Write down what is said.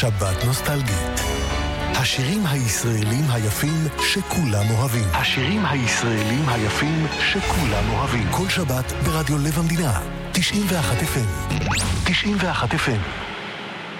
שבת נוסטלגית. השירים הישראלים היפים שכולם אוהבים. השירים הישראלים היפים שכולם אוהבים. כל שבת ברדיו לב המדינה. 91 FM. 91 FM.